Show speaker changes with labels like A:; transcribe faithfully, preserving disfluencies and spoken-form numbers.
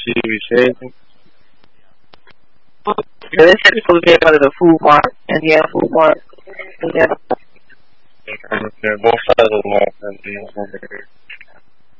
A: she be shaking.
B: Yeah, they said it's supposed to be under the food mart, and yeah, food mart. Yeah.
A: Yeah, both sides of the mall.